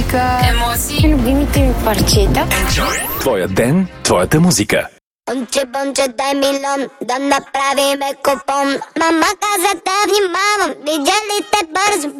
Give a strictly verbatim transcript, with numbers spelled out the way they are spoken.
музика, емоции, любимите ми парчета. Твоя ден, твоята музика. Бонче, бонче, дай милион, да направиме купон. Мама каза да внимавам, видя ли те бързо